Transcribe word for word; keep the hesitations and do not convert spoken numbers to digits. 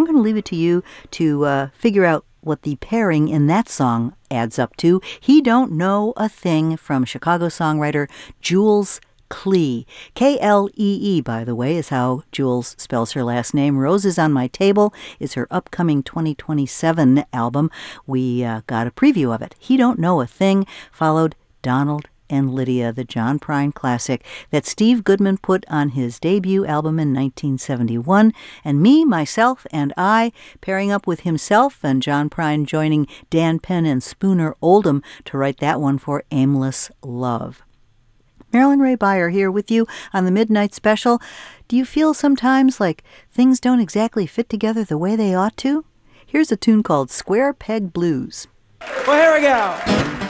going to leave it to you to uh, figure out what the pairing in that song adds up to. He Don't Know a Thing from Chicago songwriter Jules Klee. K L E E, by the way, is how Jules spells her last name. Roses on My Table is her upcoming twenty twenty-seven album. We uh, got a preview of it. He Don't Know a Thing, followed Donald and Lydia, the John Prine classic that Steve Goodman put on his debut album in nineteen seventy-one, and Me, Myself, and I pairing up with himself and John Prine joining Dan Penn and Spooner Oldham to write that one for Aimless Love. Marilyn Ray Beyer here with you on the Midnight Special. Do you feel sometimes like things don't exactly fit together the way they ought to? Here's a tune called Square Peg Blues. Well, here we go.